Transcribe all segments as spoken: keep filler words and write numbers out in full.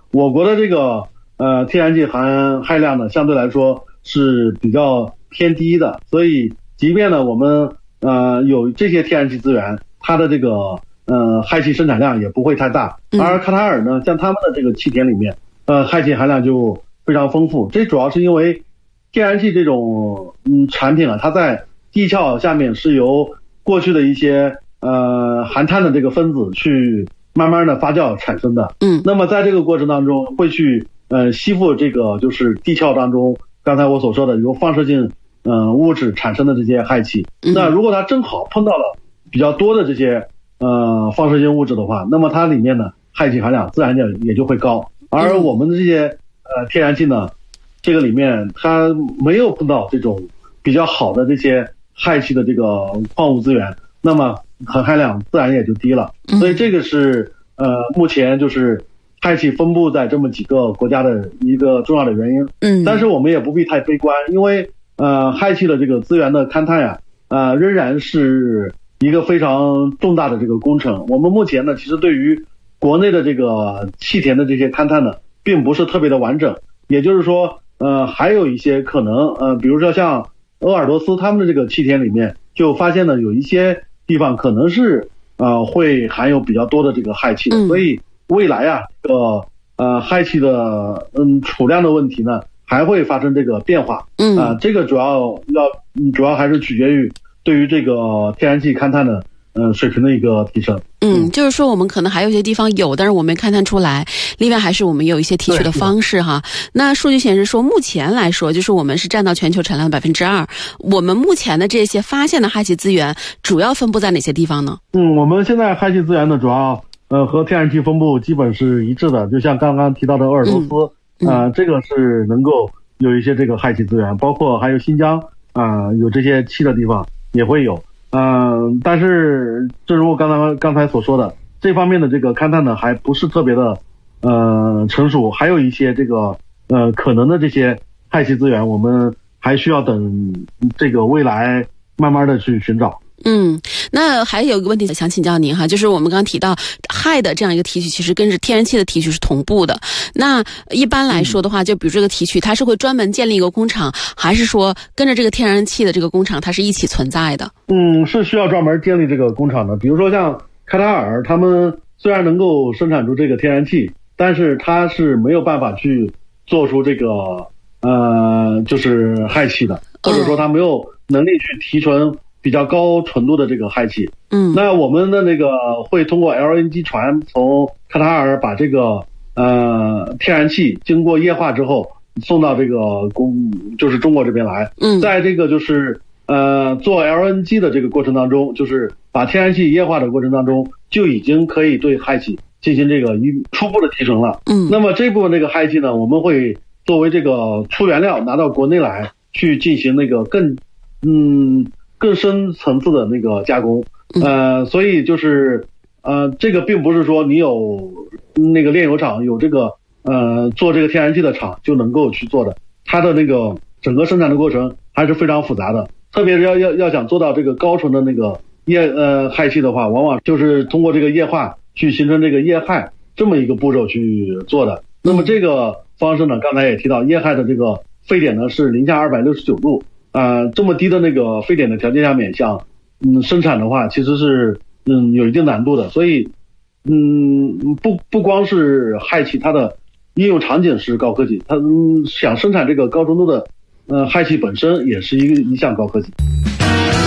我国的这个呃天然气含氦量呢，相对来说是比较偏低的，所以即便呢我们呃有这些天然气资源，它的这个呃氦气生产量也不会太大。而卡塔尔呢，像他们的这个气田里面，呃氦气含量就非常丰富。这主要是因为天然气这种嗯产品啊，它在地壳下面是由过去的一些呃含碳的这个分子去慢慢的发酵产生的。嗯，那么在这个过程当中会去呃吸附这个就是地壳当中刚才我所说的由放射性呃物质产生的这些氦气。那如果它正好碰到了比较多的这些呃放射性物质的话，那么它里面呢氦气含量自然就也就会高。而我们的这些呃天然气呢，这个里面它没有碰到这种比较好的这些氦气的这个矿物资源，那么含氦量自然也就低了。所以这个是呃目前就是氦气分布在这么几个国家的一个重要的原因。嗯，但是我们也不必太悲观，因为呃氦气的这个资源的勘探呀，呃仍然是一个非常重大的这个工程。我们目前呢，其实对于国内的这个气田的这些勘探呢，并不是特别的完整。也就是说，呃，还有一些可能，呃，比如说像鄂尔多斯他们的这个气田里面，就发现了有一些地方可能是呃会含有比较多的这个氦气的。嗯、所以未来啊，这个呃氦气的嗯储量的问题呢，还会发生这个变化。嗯啊、呃，这个主要要嗯主要还是取决于对于这个天然气勘探的嗯水平的一个提升。 嗯，就是说我们可能还有一些地方有，但是我没勘探出来。另外还是我们有一些提取的方式哈。那数据显示说，目前来说，就是我们是占到全球产量的百分之二。我们目前的这些发现的氦气资源，主要分布在哪些地方呢？ 嗯，我们现在氦气资源呢，主要呃和天然气分布基本是一致的。就像刚刚提到的鄂尔多斯，嗯、呃，这个是能够有一些这个氦气资源，包括还有新疆啊、呃，有这些气的地方也会有。嗯、呃，但是正如我刚才刚才所说的，这方面的这个勘探呢，还不是特别的呃成熟，还有一些这个呃可能的这些氦气资源，我们还需要等这个未来慢慢的去寻找。 嗯，那还有一个问题想请教您哈，就是我们刚刚提到氦的这样一个提取，其实跟着天然气的提取是同步的。那一般来说的话，就比如这个提取，它是会专门建立一个工厂，还是说跟着这个天然气的这个工厂，它是一起存在的？ 嗯，是需要专门建立这个工厂的。比如说像卡塔尔，他们虽然能够生产出这个天然气，但是它是没有办法去做出这个呃就是氦气的，或者说它没有能力去提纯比较高纯度的这个氦气。嗯，那我们的那个会通过 L N G 船从卡塔尔把这个呃天然气经过液化之后送到这个公就是中国这边来。嗯，在这个就是呃做 L N G 的这个过程当中，就是把天然气液化的过程当中，就已经可以对氦气进行这个一初步的提纯了。嗯，那么这部分这个氦气呢，我们会作为这个初原料拿到国内来去进行那个更嗯。更深层次的那个加工。呃，所以就是呃，这个并不是说你有那个炼油厂有这个呃做这个天然气的厂就能够去做的，它的那个整个生产的过程还是非常复杂的。特别是要要要想做到这个高纯的那个液呃氦气的话，往往就是通过这个液化去形成这个液氦这么一个步骤去做的。那么这个方式呢，刚才也提到，液氦的这个沸点呢是零下二百六十九度。呃，这么低的那个沸点的条件下面，想嗯生产的话，其实是嗯有一定难度的。所以嗯不不光是氦气，它的应用场景是高科技，它、嗯、想生产这个高纯度的呃氦气本身也是一个一项高科技。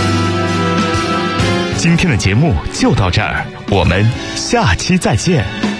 今天的节目就到这儿，我们下期再见。